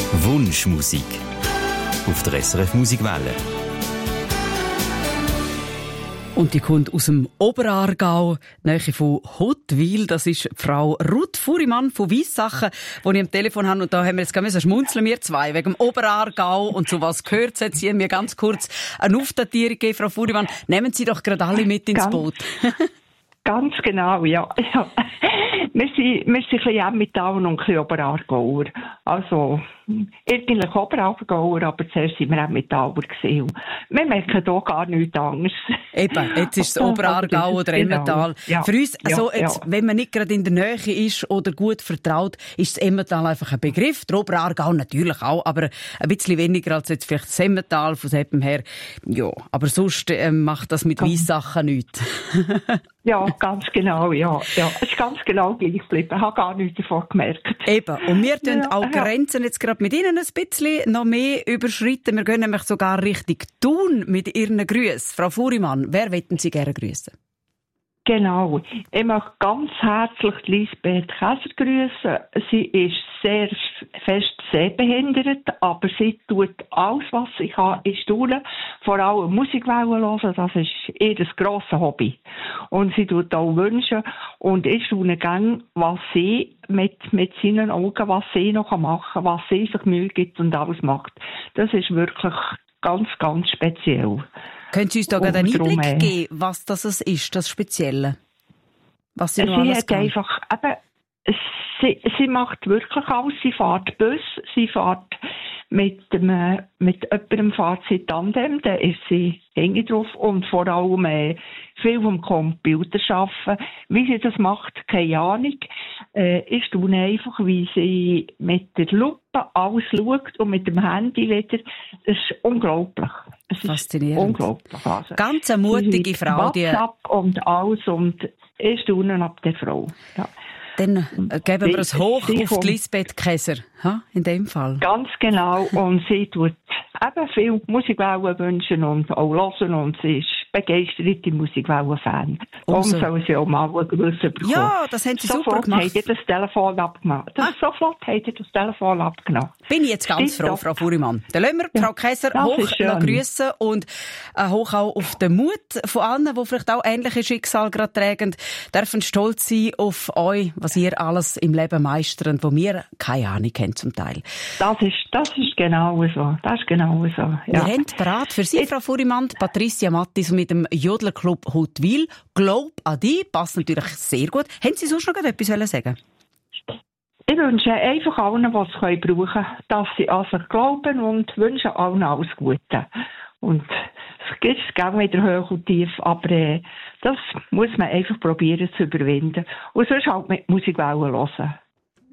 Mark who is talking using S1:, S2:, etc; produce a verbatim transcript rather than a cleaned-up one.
S1: Wunschmusik auf der S R F Musikwelle.
S2: Und die kommt aus dem Oberaargau, nahe von Huttwil. Das ist Frau Ruth Furimann von Weissachen, die ich am Telefon habe. Und da haben wir jetzt gerade schmunzeln, wir zwei, wegen dem Oberaargau. Und zu was gehört es jetzt? Sie haben mir ganz kurz eine Aufdatierung gegeben, Frau Furimann. Nehmen Sie doch gerade alle mit ins
S3: ganz,
S2: Boot.
S3: Ganz genau, ja. ja. Wir sind, wir sind ein bisschen Emmentaler und ein bisschen Oberaargauer. Also, eigentlich Oberaargauer, aber zuerst waren wir Emmentaler gewesen. Wir merken hier gar nichts anderes.
S2: Eben, jetzt ist es Oberaargau oder Emmental.
S3: Genau. Ja.
S2: Für uns, also
S3: ja,
S2: jetzt,
S3: ja.
S2: wenn man nicht gerade in der Nähe ist oder gut vertraut, ist das Emmental einfach ein Begriff. Der Oberaargau natürlich auch, aber ein bisschen weniger als jetzt vielleicht das Emmental von Seppen her. Ja, aber sonst äh, macht das mit Weissachen nichts.
S3: Ja, ganz genau, ja. ja. Es ist ganz genau gleich geblieben. Ich habe gar nichts davon gemerkt.
S2: Eben. Und wir tun
S3: ja,
S2: auch
S3: ja.
S2: Grenzen jetzt gerade mit Ihnen ein bisschen noch mehr überschritten. Wir gehen nämlich sogar Richtung Thun mit Ihren Grüßen. Frau Furimann, wer wollten Sie gerne grüßen?
S3: Genau. Ich möchte ganz herzlich Lisbeth Käser grüßen. Sie ist sehr fest sehbehindert, aber sie tut alles, was sie kann, in Stuhlen. Vor allem Musikwellen hören, das ist ihr grosses Hobby. Und sie tut auch Wünsche und ich staune gerne, was sie mit, mit seinen Augen, was sie noch machen kann, was sie sich Mühe gibt und alles macht. Das ist wirklich ganz, ganz speziell.
S2: Können Sie uns da gerade einen
S3: Und
S2: Einblick
S3: darum, äh,
S2: geben, was das ist, das Spezielle? Was sie noch
S3: Sie
S2: alles
S3: hat
S2: kann?
S3: einfach, eben, sie, sie macht wirklich alles. Sie fährt Bus, sie fährt mit, dem, mit jemandem fährt sie Tandem, da ist sie hinten drauf und vor allem äh, viel vom Computer arbeiten. Wie sie das macht, keine Ahnung. Äh, ich staune einfach, wie sie mit der Lupe alles schaut und mit dem Handy wieder. Das ist unglaublich. Es
S2: Faszinierend.
S3: Ist unglaublich. Also,
S2: Ganz eine mutige Frau. Die
S3: WhatsApp und alles und ich staune ab der Frau. Ja.
S2: Dann äh, geben wir
S3: Sie-
S2: ein Hoch
S3: sie
S2: auf
S3: kommt-
S2: die Lisbeth Käser, ha? In dem Fall.
S3: Ganz genau. Und sie tut eben viel Musikwellen wünschen und auch hören und sie ist begeisterte Musikwellen-Fan. Darum
S2: Umso-
S3: soll sie auch mal einen Grüße bekommen.
S2: Ja, das haben Sie super
S3: Sofort
S2: gemacht.
S3: habt ihr das Telefon abgenommen. Das
S2: Ah.
S3: Sofort habt ihr das Telefon abgenommen.
S2: Bin ich jetzt ganz
S3: Stimmt
S2: froh,
S3: doch.
S2: Frau Furimann. Dann lassen wir
S3: Ja.
S2: Frau Käser
S3: Das
S2: hoch
S3: ist schön.
S2: noch grüssen und äh, hoch auch auf den Mut von allen, die vielleicht auch ähnliche Schicksal gerade tragen, dürfen stolz sein auf euch, was ihr alles im Leben meistern, wo wir keine Ahnung haben zum Teil.
S3: Das ist, das ist genau so. Das ist genau so. Ja.
S2: Wir haben parat für Sie, Frau Furimann, Patricia Mattis mit dem Jodlerclub Huttwil. Glaub an dich, passt natürlich sehr gut. Haben Sie sonst noch etwas sagen?
S3: Ich wünsche einfach allen, die es können brauchen können, dass sie an sich glauben und wünsche allen alles Gute. Und es geht gerne wieder hoch und tief, aber äh, das muss man einfach probieren zu überwinden. Und sonst halt mit Musikwellen hören.